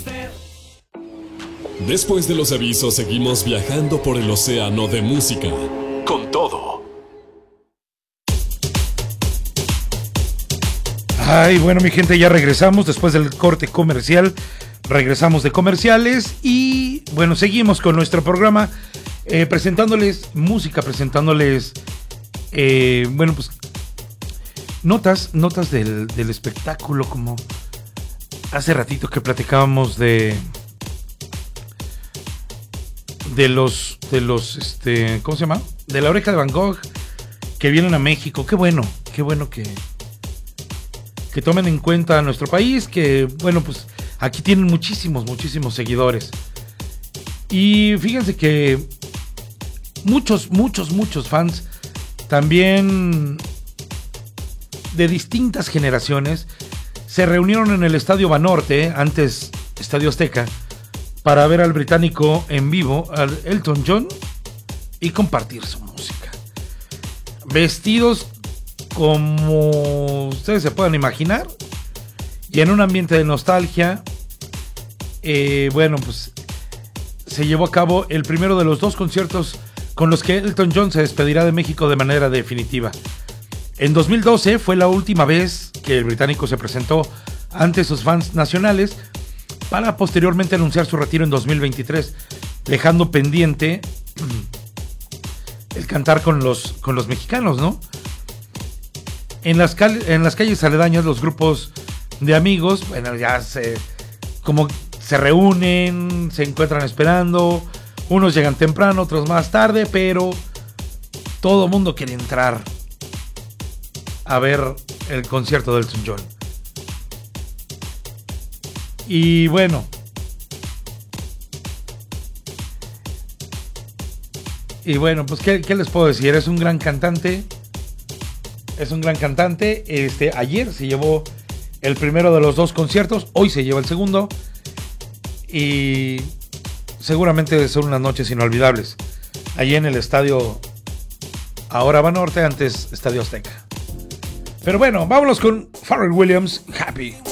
Después de los avisos, seguimos viajando por el océano de música. Con todo. Ay, bueno, mi gente, ya regresamos después del corte comercial. Regresamos de comerciales y, bueno, seguimos con nuestro programa presentándoles música, presentándoles, bueno, pues, notas del espectáculo, como hace ratito que platicábamos de los, ¿cómo se llama? De la Oreja de Van Gogh, que vienen a México. Qué bueno que tomen en cuenta a nuestro país, que, bueno, pues, aquí tienen muchísimos seguidores. Y fíjense que muchos fans, también de distintas generaciones, se reunieron en el Estadio Banorte, antes Estadio Azteca, para ver al británico en vivo, al Elton John, y compartir su música. Vestidos como ustedes se puedan imaginar, y en un ambiente de nostalgia. Bueno, pues se llevó a cabo el primero de los 2 conciertos con los que Elton John se despedirá de México de manera definitiva. En 2012 fue la última vez que el británico se presentó ante sus fans nacionales, para posteriormente anunciar su retiro en 2023, dejando pendiente el cantar con los mexicanos, ¿no? En las calles aledañas, los grupos de amigos, bueno, ya se reúnen, se encuentran esperando. Unos llegan temprano, otros más tarde, pero todo el mundo quiere entrar a ver el concierto de Elton John. Y bueno, pues ¿qué les puedo decir? Es un gran cantante. Ayer se llevó el primero de los 2 conciertos, hoy se lleva el segundo, y seguramente son unas noches inolvidables allí en el estadio, ahora Banorte, antes Estadio Azteca. Pero bueno, vámonos con Pharrell Williams, Happy.